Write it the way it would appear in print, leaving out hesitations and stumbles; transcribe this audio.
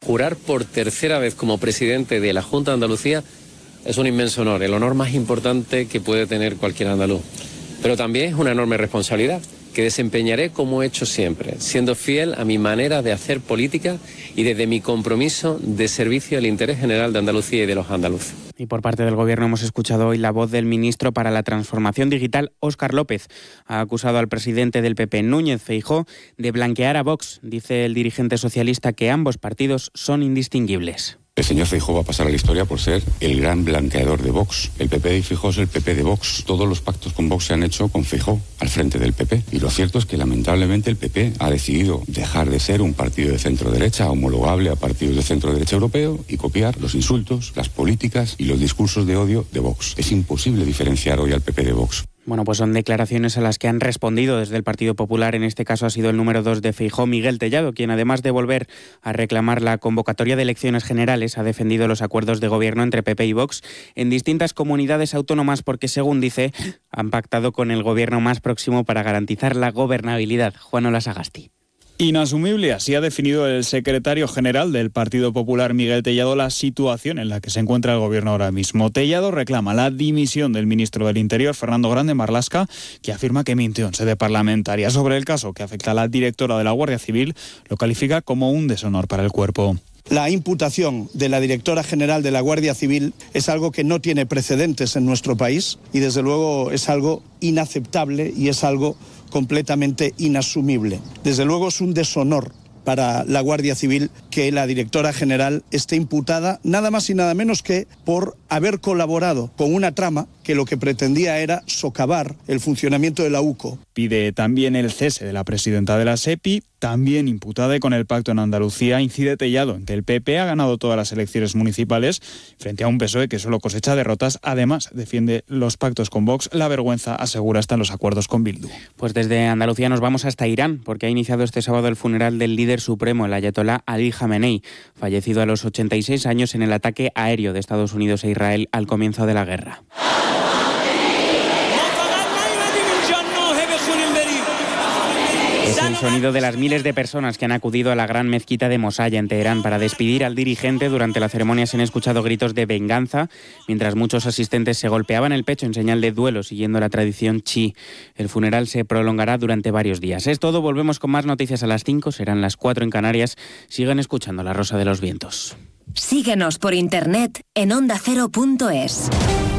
Jurar por tercera vez como presidente de la Junta de Andalucía es un inmenso honor, el honor más importante que puede tener cualquier andaluz. Pero también es una enorme responsabilidad que desempeñaré como he hecho siempre, siendo fiel a mi manera de hacer política y desde mi compromiso de servicio al interés general de Andalucía y de los andaluces. Y por parte del Gobierno hemos escuchado hoy la voz del ministro para la Transformación Digital, Óscar López. Ha acusado al presidente del PP, Núñez Feijóo, de blanquear a Vox. Dice el dirigente socialista que ambos partidos son indistinguibles. El señor Feijóo va a pasar a la historia por ser el gran blanqueador de Vox. El PP de Feijóo es el PP de Vox. Todos los pactos con Vox se han hecho con Feijóo al frente del PP. Y lo cierto es que lamentablemente el PP ha decidido dejar de ser un partido de centro-derecha homologable a partidos de centro-derecha europeo y copiar los insultos, las políticas y los discursos de odio de Vox. Es imposible diferenciar hoy al PP de Vox. Bueno, pues son declaraciones a las que han respondido desde el Partido Popular. En este caso ha sido el número 2 de Feijóo, Miguel Tellado, quien además de volver a reclamar la convocatoria de elecciones generales, ha defendido los acuerdos de gobierno entre PP y Vox en distintas comunidades autónomas porque, según dice, han pactado con el gobierno más próximo para garantizar la gobernabilidad. Juan Olasagasti. Inasumible, así ha definido el secretario general del Partido Popular, Miguel Tellado, la situación en la que se encuentra el gobierno ahora mismo. Tellado reclama la dimisión del ministro del Interior, Fernando Grande Marlaska, que afirma que mintió en sede parlamentaria. Sobre el caso que afecta a la directora de la Guardia Civil, lo califica como un deshonor para el cuerpo. La imputación de la directora general de la Guardia Civil es algo que no tiene precedentes en nuestro país y desde luego es algo inaceptable y es algo completamente inasumible. Desde luego es un deshonor para la Guardia Civil que la directora general esté imputada nada más y nada menos que por haber colaborado con una trama que lo que pretendía era socavar el funcionamiento de la UCO. Pide también el cese de la presidenta de la SEPI, también imputada, y con el pacto en Andalucía incide Tellado en que el PP ha ganado todas las elecciones municipales frente a un PSOE que solo cosecha derrotas. Además, defiende los pactos con Vox. La vergüenza, asegura, está en los acuerdos con Bildu. Pues desde Andalucía nos vamos hasta Irán, porque ha iniciado este sábado el funeral del líder supremo, el ayatolá Ali Jamenei, fallecido a los 86 años en el ataque aéreo de Estados Unidos e Israel al comienzo de la guerra. Es el sonido de las miles de personas que han acudido a la gran mezquita de Mosalla en Teherán para despedir al dirigente. Durante la ceremonia se han escuchado gritos de venganza, mientras muchos asistentes se golpeaban el pecho en señal de duelo, siguiendo la tradición chií. El funeral se prolongará durante varios días. Es todo, volvemos con más noticias a las 5, serán las 4 en Canarias. Sigan escuchando La Rosa de los Vientos. Síguenos por internet en ondacero.es.